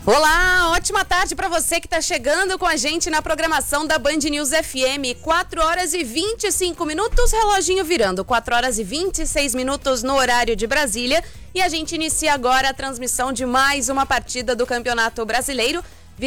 Olá, ótima tarde para você que está chegando com a gente na programação da Band News FM. 4 horas e 25 minutos, reloginho virando. 4 horas e 26 minutos no horário de Brasília. E a gente inicia agora a transmissão de mais uma partida do Campeonato Brasileiro.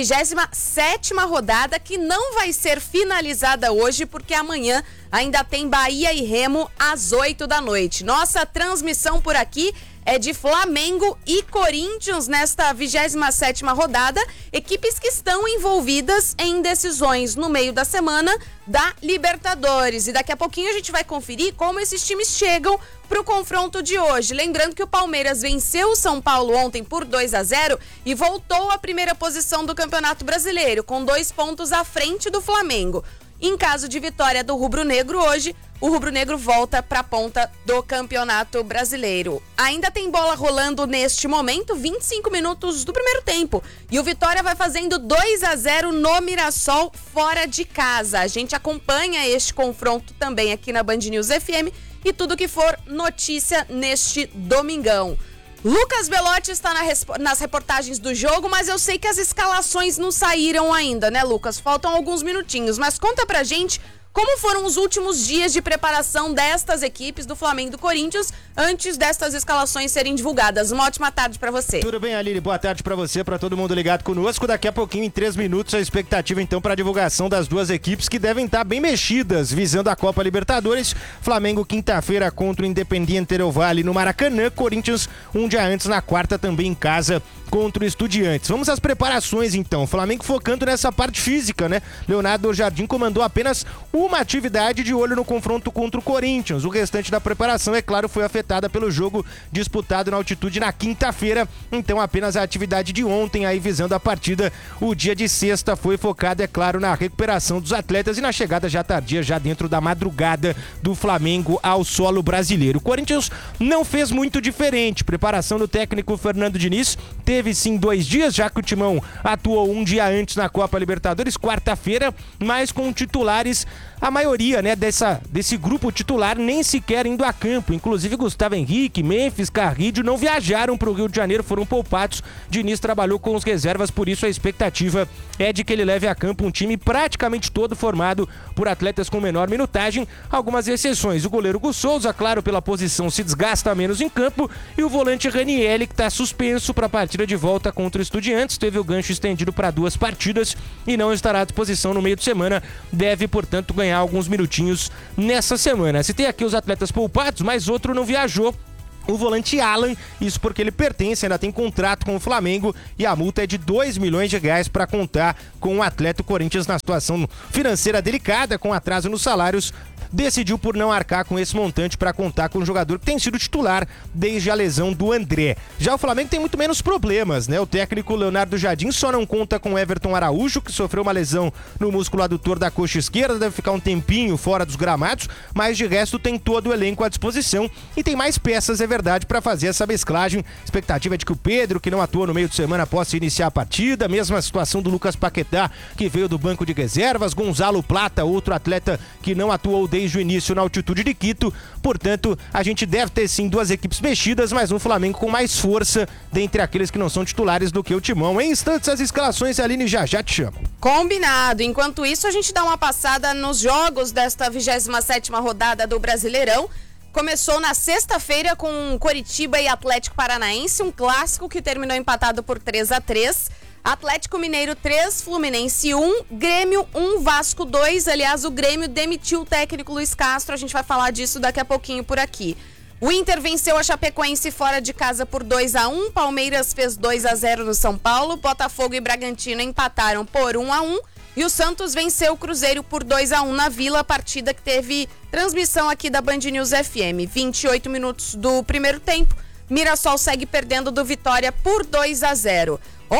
27ª rodada que não vai ser finalizada hoje porque amanhã ainda tem Bahia e Remo às 8 da noite. Nossa transmissão por aqui é de Flamengo e Corinthians nesta 27ª rodada, equipes que estão envolvidas em decisões no meio da semana da Libertadores. E daqui a pouquinho a gente vai conferir como esses times chegam para o confronto de hoje. Lembrando que o Palmeiras venceu o São Paulo ontem por 2-0 e voltou à primeira posição do Campeonato Brasileiro, com 2 pontos à frente do Flamengo. Em caso de vitória do rubro-negro hoje, o rubro-negro volta para a ponta do Campeonato Brasileiro. Ainda tem bola rolando neste momento, 25 minutos do primeiro tempo. E o Vitória vai fazendo 2-0 no Mirassol, fora de casa. A gente acompanha este confronto também aqui na Band News FM e tudo que for notícia neste domingão. Lucas Belotti está nas reportagens do jogo, mas eu sei que as escalações não saíram ainda, né, Lucas? Faltam alguns minutinhos, mas conta pra gente como foram os últimos dias de preparação destas equipes do Flamengo e do Corinthians antes destas escalações serem divulgadas. Uma ótima tarde para você. Tudo bem, Aline? Boa tarde para você, para todo mundo ligado conosco. Daqui a pouquinho, em 3 minutos, a expectativa então para a divulgação das duas equipes que devem estar bem mexidas, visando a Copa Libertadores. Flamengo quinta-feira contra o Independiente Del Valle no Maracanã. Corinthians um dia antes, na quarta, também em casa contra o Estudiantes. Vamos às preparações então. Flamengo focando nessa parte física, né? Leonardo Jardim comandou apenas uma atividade de olho no confronto contra o Corinthians. O restante da preparação, é claro, foi afetada pelo jogo disputado na altitude na quinta-feira. Então apenas a atividade de ontem aí visando a partida. O dia de sexta foi focado, é claro, na recuperação dos atletas e na chegada já tardia, já dentro da madrugada do Flamengo ao solo brasileiro. O Corinthians não fez muito diferente. Preparação do técnico Fernando Diniz teve sim 2 dias, já que o Timão atuou um dia antes na Copa Libertadores, quarta-feira, mas com titulares, a maioria, né, desse grupo titular nem sequer indo a campo. Inclusive Gustavo Henrique, Memphis, Carrillo não viajaram para o Rio de Janeiro, foram poupados. Diniz trabalhou com os reservas, por isso a expectativa é de que ele leve a campo um time praticamente todo formado por atletas com menor minutagem, algumas exceções. O goleiro Gus Souza, claro, pela posição se desgasta menos em campo, e o volante Ranieri, que está suspenso para a partida de volta contra o Estudiantes, teve o gancho estendido para 2 partidas e não estará à disposição no meio de semana, deve, portanto, ganhar alguns minutinhos nessa semana. Se tem aqui os atletas poupados, mas outro não viajou, o volante Alan, isso porque ele pertence, ainda tem contrato com o Flamengo e a multa é de R$2 milhões para contar com o atleta. O Corinthians, na situação financeira delicada, com atraso nos salários, decidiu por não arcar com esse montante para contar com um jogador que tem sido titular desde a lesão do André. Já o Flamengo tem muito menos problemas, né? O técnico Leonardo Jardim só não conta com Everton Araújo, que sofreu uma lesão no músculo adutor da coxa esquerda, deve ficar um tempinho fora dos gramados, mas de resto tem todo o elenco à disposição e tem mais peças, é verdade, para fazer essa mesclagem. Expectativa é de que o Pedro, que não atuou no meio de semana, possa iniciar a partida. Mesma situação do Lucas Paquetá, que veio do banco de reservas. Gonzalo Plata, outro atleta que não atuou desde o início na altitude de Quito. Portanto, a gente deve ter sim 2 equipes mexidas, mas um Flamengo com mais força dentre aqueles que não são titulares do que o Timão. Em instantes, as escalações, Aline, já te chamo. Combinado. Enquanto isso, a gente dá uma passada nos jogos desta 27ª rodada do Brasileirão. Começou na sexta-feira com Coritiba e Atlético Paranaense, um clássico que terminou empatado por 3-3. Atlético Mineiro 3, Fluminense 1, Grêmio 1, Vasco 2. Aliás, o Grêmio demitiu o técnico Luiz Castro, a gente vai falar disso daqui a pouquinho por aqui. O Inter venceu a Chapecoense fora de casa por 2-1, Palmeiras fez 2-0 no São Paulo, Botafogo e Bragantino empataram por 1-1 e o Santos venceu o Cruzeiro por 2-1 na Vila, partida que teve transmissão aqui da Band News FM. 28 minutos do primeiro tempo, Mirassol segue perdendo do Vitória por 2-0.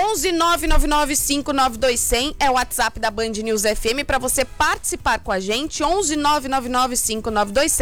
11-999-592-100 é o WhatsApp da Band News FM para você participar com a gente. 11-999-592-100.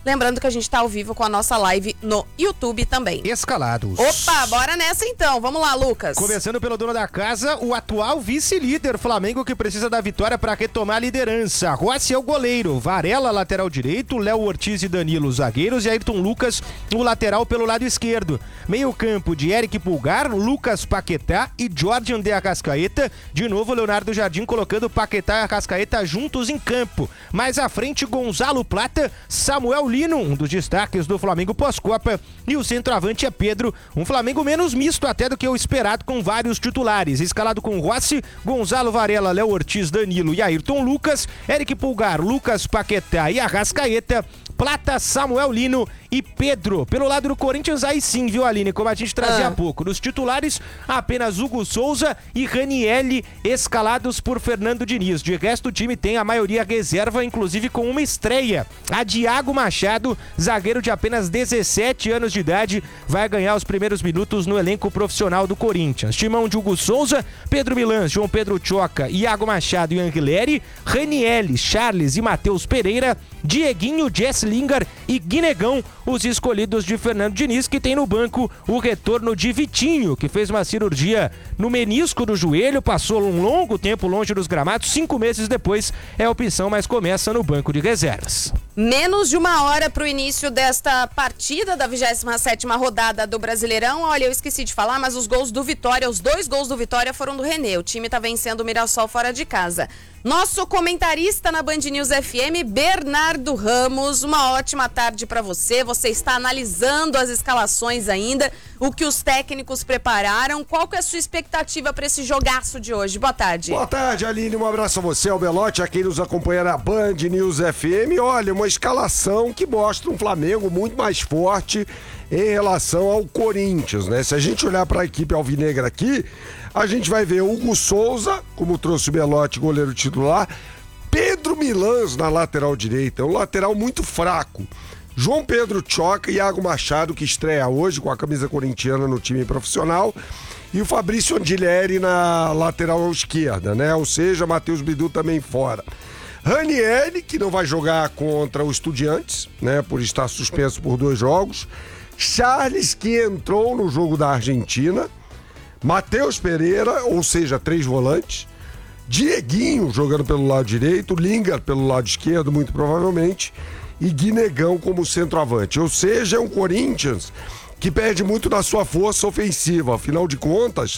Lembrando que a gente tá ao vivo com a nossa live no YouTube também. Escalados. Opa, bora nessa então. Vamos lá, Lucas. Começando pelo dono da casa, o atual vice-líder Flamengo, que precisa da vitória para retomar a liderança. Rossi é o goleiro, Varela lateral direito, Léo Ortiz e Danilo zagueiros e Ayrton Lucas o lateral pelo lado esquerdo. Meio campo de Eric Pulgar, Lucas Paquetá e Jorge André Arrascaeta. De novo, Leonardo Jardim colocando Paquetá e Arrascaeta juntos em campo. Mais à frente, Gonzalo Plata, Samuel Lino, um dos destaques do Flamengo pós-Copa, e o centroavante é Pedro, um Flamengo menos misto até do que o esperado, com vários titulares, escalado com Rossi, Gonzalo, Varela, Léo Ortiz, Danilo e Ayrton Lucas, Eric Pulgar, Lucas Paquetá e Arrascaeta, Plata, Samuel Lino e Pedro. Pelo lado do Corinthians, aí sim, viu, Aline, como a gente trazia há pouco. Nos titulares, apenas Hugo Souza e Ranielli, escalados por Fernando Diniz. De resto, o time tem a maioria reserva, inclusive com uma estreia. A Thiago Machado, zagueiro de apenas 17 anos de idade, vai ganhar os primeiros minutos no elenco profissional do Corinthians. Timão de Hugo Souza, Pedro Milan, João Pedro Choca, Iago Machado e Anguilleri, Ranielli, Charles e Matheus Pereira, Dieguinho, Jess Lingard e Guinegão, os escolhidos de Fernando Diniz, que tem no banco o retorno de Vitinho, que fez uma cirurgia no menisco do joelho, passou um longo tempo longe dos gramados, 5 meses depois é a opção, mas começa no banco de reservas. Menos de uma hora para o início desta partida da 27ª rodada do Brasileirão. Olha, eu esqueci de falar, mas os gols do Vitória, os 2 gols do Vitória foram do René. O time tá vencendo o Mirassol fora de casa. Nosso comentarista na Band News FM, Bernardo Ramos, uma ótima tarde para você. Você está analisando as escalações ainda, o que os técnicos prepararam. Qual que é a sua expectativa para esse jogaço de hoje? Boa tarde. Boa tarde, Aline. Um abraço a você, ao Belote, a quem nos acompanha na Band News FM. Olha, uma escalação que mostra um Flamengo muito mais forte em relação ao Corinthians, né? Se a gente olhar para a equipe alvinegra aqui, a gente vai ver Hugo Souza, como trouxe o Belote, goleiro titular, Pedro Milans na lateral direita, um lateral muito fraco. João Pedro Choca e Iago Machado, que estreia hoje com a camisa corintiana no time profissional, e o Fabrício Anguilleri na lateral esquerda, né? Ou seja, Matheus Bidu também fora. Ranielli, que não vai jogar contra o Estudiantes, né? Por estar suspenso por 2 jogos. Charles, que entrou no jogo da Argentina. Matheus Pereira, ou seja, 3 volantes. Dieguinho jogando pelo lado direito. Lingard pelo lado esquerdo, muito provavelmente. E Guinegão como centroavante. Ou seja, é um Corinthians que perde muito da sua força ofensiva. Afinal de contas,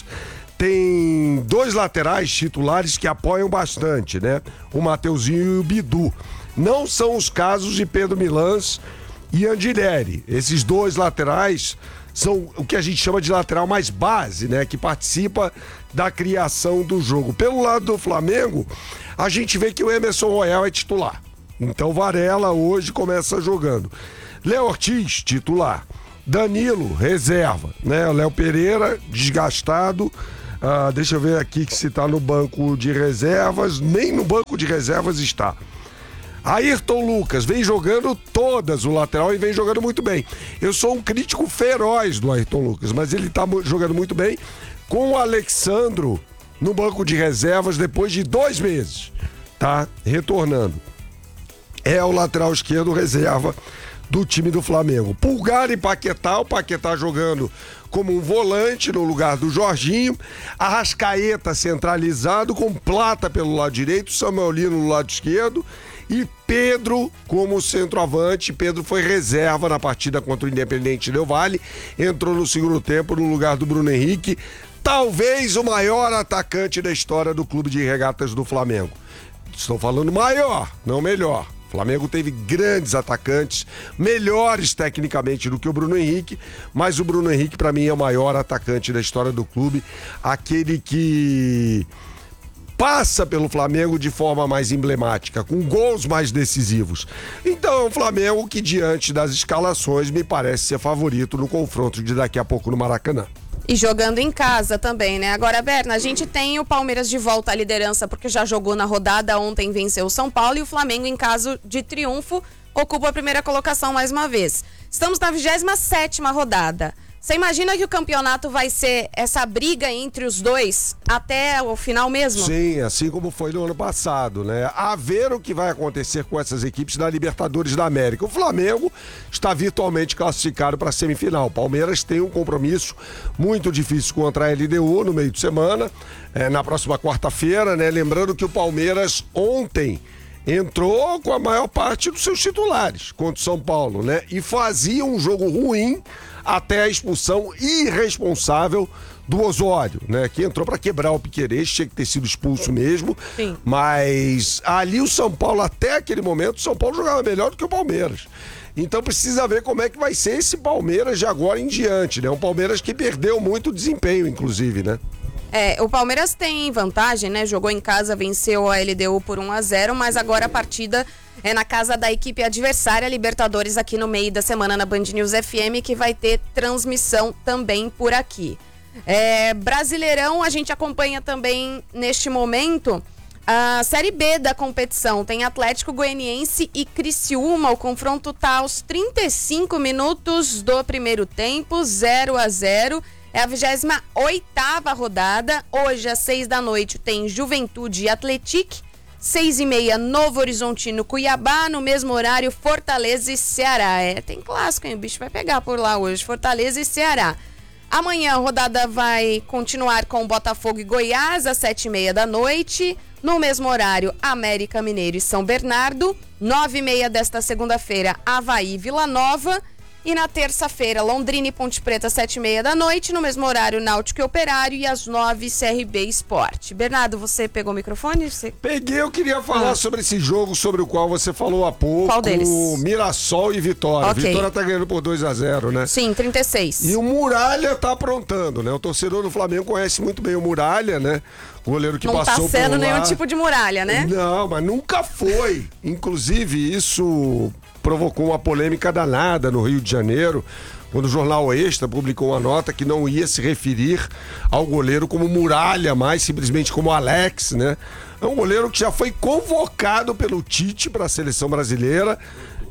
tem 2 laterais titulares que apoiam bastante, né? O Mateuzinho e o Bidu. Não são os casos de Pedro Milans e Anguilleri. Esses 2 laterais são o que a gente chama de lateral mais base, né? Que participa da criação do jogo. Pelo lado do Flamengo, a gente vê que o Emerson Royal é titular. Então Varela hoje começa jogando. Léo Ortiz, titular. Danilo, reserva, né? O Léo Pereira, desgastado. Deixa eu ver aqui que se tá no banco de reservas. Nem no banco de reservas está. Ayrton Lucas vem jogando todas o lateral e vem jogando muito bem. Eu sou um crítico feroz do Ayrton Lucas, mas ele tá jogando muito bem, com o Alexandro no banco de reservas depois de 2 meses, tá? Retornando. É o lateral esquerdo reserva do time do Flamengo. Pulgar e Paquetá, o Paquetá jogando como um volante no lugar do Jorginho. Arrascaeta centralizado com Plata pelo lado direito, Samuel Lino no lado esquerdo e Pedro como centroavante. Pedro foi reserva na partida contra o Independente Del Valle, entrou no segundo tempo no lugar do Bruno Henrique, talvez o maior atacante da história do Clube de Regatas do Flamengo. Estou falando maior, não melhor. O Flamengo teve grandes atacantes, melhores tecnicamente do que o Bruno Henrique, mas o Bruno Henrique, para mim, é o maior atacante da história do clube, aquele que passa pelo Flamengo de forma mais emblemática, com gols mais decisivos. Então é um Flamengo que, diante das escalações, me parece ser favorito no confronto de daqui a pouco no Maracanã. E jogando em casa também, né? Agora, Berna, a gente tem o Palmeiras de volta à liderança porque já jogou na rodada, ontem venceu o São Paulo, e o Flamengo, em caso de triunfo, ocupa a primeira colocação mais uma vez. Estamos na 27ª rodada. Você imagina que o campeonato vai ser essa briga entre os dois até o final mesmo? Sim, assim como foi no ano passado, né? A ver o que vai acontecer com essas equipes da Libertadores da América. O Flamengo está virtualmente classificado para a semifinal. O Palmeiras tem um compromisso muito difícil contra a LDU no meio de semana, na próxima quarta-feira, né? Lembrando que o Palmeiras ontem entrou com a maior parte dos seus titulares contra o São Paulo, né? E fazia um jogo ruim até a expulsão irresponsável do Osório, né? Que entrou para quebrar o Piquerez, tinha que ter sido expulso mesmo. Sim. Mas ali o São Paulo, até aquele momento, o São Paulo jogava melhor do que o Palmeiras. Então precisa ver como é que vai ser esse Palmeiras de agora em diante, né? Um Palmeiras que perdeu muito desempenho, inclusive, né? O Palmeiras tem vantagem, né? Jogou em casa, venceu a LDU por 1-0, mas agora a partida é na casa da equipe adversária, Libertadores, aqui no meio da semana na Band News FM, que vai ter transmissão também por aqui. Brasileirão, a gente acompanha também neste momento a Série B da competição. Tem Atlético Goianiense e Criciúma. O confronto tá aos 35 minutos do primeiro tempo, 0-0. É a 28ª rodada. Hoje, às 6 da noite, tem Juventude e Atlético. 6h30, Novo Horizontino, Cuiabá. No mesmo horário, Fortaleza e Ceará. Tem clássico, hein? O bicho vai pegar por lá hoje. Fortaleza e Ceará. Amanhã a rodada vai continuar com Botafogo e Goiás, às 7h30 da noite. No mesmo horário, América Mineiro e São Bernardo. 9h30 desta segunda-feira, Avaí e Vila Nova. E na terça-feira, Londrina e Ponte Preta, 7h30 da noite. No mesmo horário, Náutico e Operário. E às 9h, CRB Esporte. Bernardo, você pegou o microfone? Peguei, eu queria falar sobre esse jogo sobre o qual você falou há pouco. Qual deles? Mirassol e Vitória. Okay. Vitória tá ganhando por 2-0, né? Sim, 36. E o Muralha tá aprontando, né? O torcedor do Flamengo conhece muito bem o Muralha, né? O goleiro que não passou tá sendo por lá. nenhum tipo de muralha, né? Não, mas nunca foi. Inclusive, isso provocou uma polêmica danada no Rio de Janeiro, quando o jornal Extra publicou uma nota que não ia se referir ao goleiro como Muralha, mas simplesmente como Alex, né? É um goleiro que já foi convocado pelo Tite para a seleção brasileira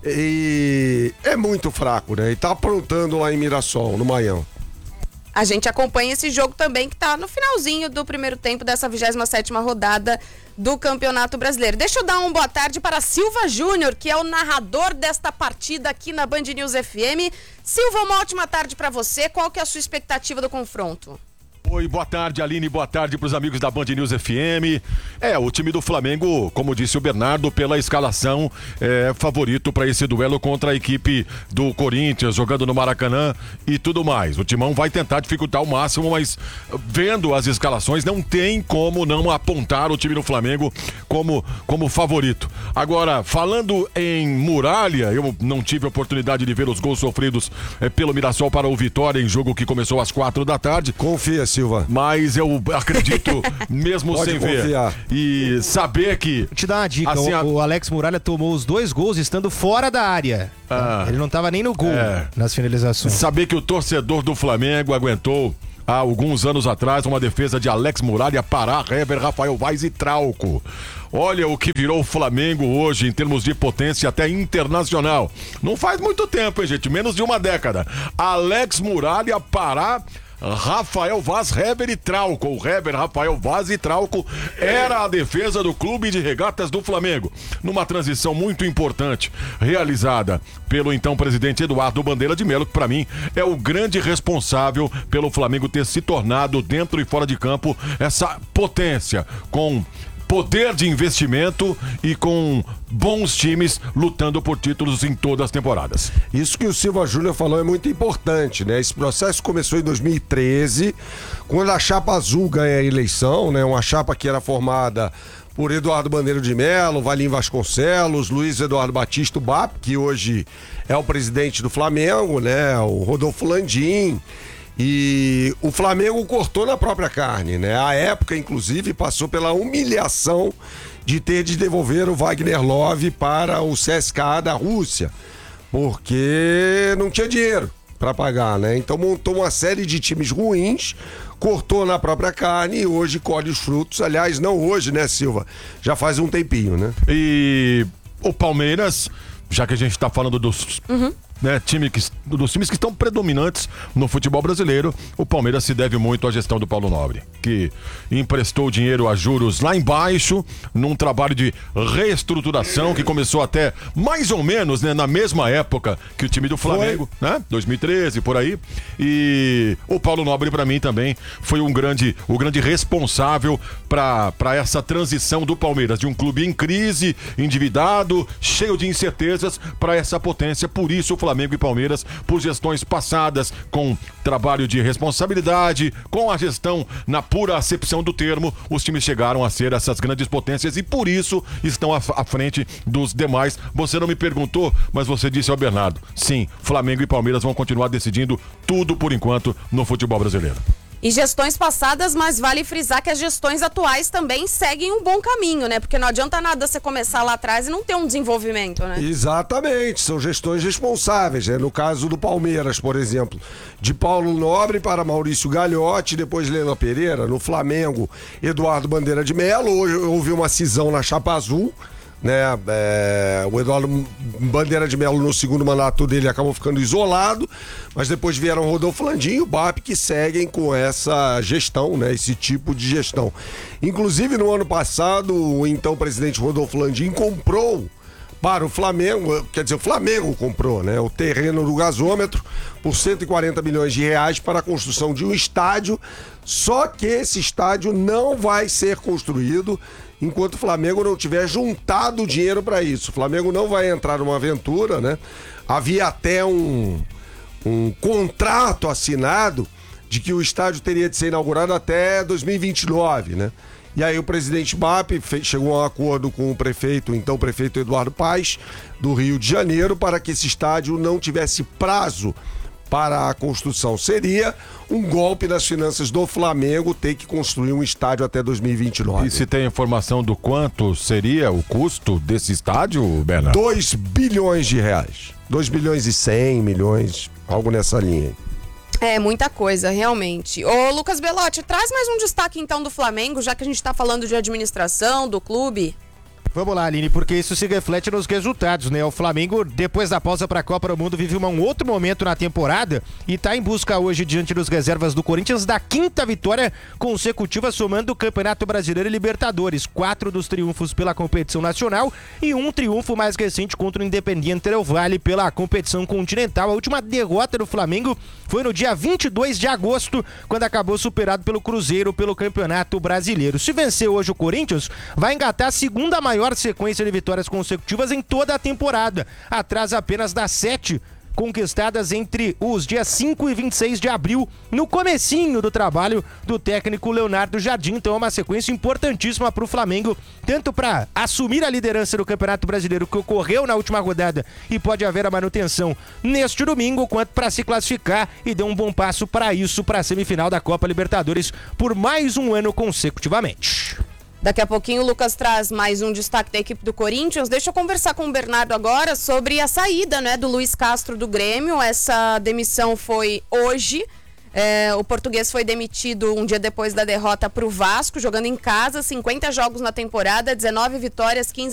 e é muito fraco, né? E tá aprontando lá em Mirassol, no Maião. A gente acompanha esse jogo também, que tá no finalzinho do primeiro tempo dessa 27ª rodada do Campeonato Brasileiro. Deixa eu dar uma boa tarde para Silva Júnior, que é o narrador desta partida aqui na Band News FM. Silva, uma ótima tarde para você. Qual que é a sua expectativa do confronto? Oi, boa tarde, Aline, boa tarde para os amigos da Band News FM. O time do Flamengo, como disse o Bernardo, pela escalação, é favorito para esse duelo contra a equipe do Corinthians, jogando no Maracanã e tudo mais. O Timão vai tentar dificultar ao máximo, mas vendo as escalações, não tem como não apontar o time do Flamengo como favorito. Agora, falando em Muralha, eu não tive a oportunidade de ver os gols sofridos pelo Mirassol para o Vitória em jogo que começou às 4 da tarde. Confia, Silva. Mas eu acredito, mesmo Pode sem confiar. ver. E saber que... Vou te dar uma dica, assim, o Alex Muralha tomou os 2 gols estando fora da área. Ele não tava nem no gol nas finalizações. Saber que o torcedor do Flamengo aguentou há alguns anos atrás uma defesa de Alex Muralha, Pará, Hever, Rafael Vaz e Trauco. Olha o que virou o Flamengo hoje em termos de potência até internacional. Não faz muito tempo, hein, gente? Menos de uma década. Alex Muralha, Pará, Rafael Vaz, Hever e Trauco. O Hever, Rafael Vaz e Trauco era a defesa do Clube de Regatas do Flamengo, numa transição muito importante realizada pelo então presidente Eduardo Bandeira de Melo, que para mim é o grande responsável pelo Flamengo ter se tornado, dentro e fora de campo, essa potência com poder de investimento e com bons times lutando por títulos em todas as temporadas. Isso que o Silva Júnior falou é muito importante, né? Esse processo começou em 2013, quando a chapa azul ganha a eleição, né? Uma chapa que era formada por Eduardo Bandeira de Melo, Valim Vasconcelos, Luiz Eduardo Batista, o BAP, que hoje é o presidente do Flamengo, né? O Rodolfo Landim. E o Flamengo cortou na própria carne, né? A época, inclusive, passou pela humilhação de ter de devolver o Wagner Love para o CSKA da Rússia, porque não tinha dinheiro para pagar, né? Então montou uma série de times ruins, cortou na própria carne e hoje colhe os frutos. Aliás, não hoje, né, Silva? Já faz um tempinho, né? E o Palmeiras, já que a gente tá falando dos né, dos times que estão predominantes no futebol brasileiro, o Palmeiras se deve muito à gestão do Paulo Nobre, que emprestou dinheiro a juros lá embaixo, num trabalho de reestruturação que começou até mais ou menos, né, na mesma época que o time do Flamengo, né, 2013, por aí. E o Paulo Nobre, para mim, também foi o grande responsável para essa transição do Palmeiras, de um clube em crise, endividado, cheio de incertezas, para essa potência. Por isso o Flamengo e Palmeiras, por gestões passadas, com trabalho de responsabilidade, com a gestão na pura acepção do termo, os times chegaram a ser essas grandes potências e por isso estão à frente dos demais. Você não me perguntou, mas você disse ao Bernardo, sim, Flamengo e Palmeiras vão continuar decidindo tudo por enquanto no futebol brasileiro. E gestões passadas, mas vale frisar que as gestões atuais também seguem um bom caminho, né? Porque não adianta nada você começar lá atrás e não ter um desenvolvimento, né? Exatamente, são gestões responsáveis, né? No caso do Palmeiras, por exemplo, de Paulo Nobre para Maurício Gagliotti, depois Leila Pereira. No Flamengo, Eduardo Bandeira de Melo. Hoje houve uma cisão na Chapa Azul, né? O Eduardo Bandeira de Melo, no segundo mandato dele, acabou ficando isolado, mas depois vieram Rodolfo Landim e o BAP, que seguem com essa gestão, né? Esse tipo de gestão. Inclusive, no ano passado, o então presidente Rodolfo Landim comprou para o Flamengo, quer dizer, o Flamengo comprou, né, o terreno do gasômetro por 140 milhões de reais para a construção de um estádio, só que esse estádio não vai ser construído enquanto o Flamengo não tiver juntado dinheiro para isso. O Flamengo não vai entrar numa aventura, né? Havia até um contrato assinado de que o estádio teria de ser inaugurado até 2029, né? E aí o presidente BAP chegou a um acordo com o prefeito, então o prefeito Eduardo Paes, do Rio de Janeiro, para que esse estádio não tivesse prazo para a construção. Seria um golpe nas finanças do Flamengo ter que construir um estádio até 2029. E se tem informação do quanto seria o custo desse estádio, Bernardo? 2 bilhões de reais. 2 bilhões e 100 milhões, algo nessa linha. É, muita coisa, realmente. Ô, Lucas Belotti, traz mais um destaque então do Flamengo, já que a gente tá falando de administração, do clube. Vamos lá, Aline, porque isso se reflete nos resultados, né? O Flamengo, depois da pausa para a Copa do Mundo, vive um outro momento na temporada e está em busca hoje, diante dos reservas do Corinthians, da 5ª vitória consecutiva, somando o Campeonato Brasileiro e Libertadores. 4 dos triunfos pela competição nacional e um triunfo mais recente contra o Independiente Del Valle pela competição continental. A última derrota do Flamengo foi no dia 22 de agosto, quando acabou superado pelo Cruzeiro pelo Campeonato Brasileiro. Se vencer hoje o Corinthians, vai engatar a segunda maior sequência de vitórias consecutivas em toda a temporada, atrás apenas das 7 conquistadas entre os dias 5 e 26 de abril, no comecinho do trabalho do técnico Leonardo Jardim. Então é uma sequência importantíssima para o Flamengo, tanto para assumir a liderança do Campeonato Brasileiro, que ocorreu na última rodada e pode haver a manutenção neste domingo, quanto para se classificar e dar um bom passo para isso, para a semifinal da Copa Libertadores por mais um ano consecutivamente. Daqui a pouquinho o Lucas traz mais um destaque da equipe do Corinthians. Deixa eu conversar com o Bernardo agora sobre a saída, né, do Luiz Castro do Grêmio. Essa demissão foi hoje. O português foi demitido um dia depois da derrota para o Vasco, jogando em casa, 50 jogos na temporada, 19 vitórias, 15